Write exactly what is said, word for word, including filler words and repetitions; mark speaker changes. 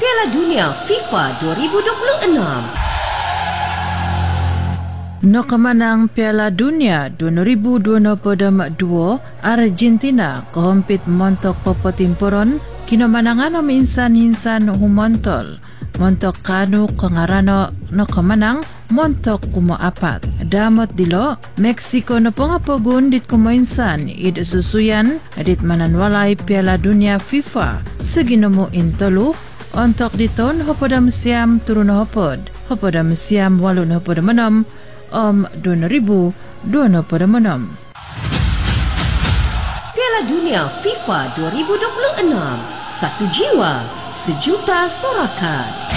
Speaker 1: Piala Dunia FIFA dua ribu dua puluh enam.
Speaker 2: Nakamanang Piala Dunia dua ribu dua puluh dua, Argentina kahompit montok popotimpuron kinamanangan om insan-insan humontol. Montok kanu kangarano nakamanang montok kumo apat. Damot dilo, Mexico na pangapogun dit kumo insan id susuyan adit mananwalay Piala Dunia FIFA sa ginamo intolo. Ontok diton hopodam siam turun hopod. Hopodam siam walun hopodam manam om dua ribu dua puluh enam.
Speaker 1: Piala Dunia FIFA dua ribu dua puluh enam. Satu jiwa, sejuta sorakan.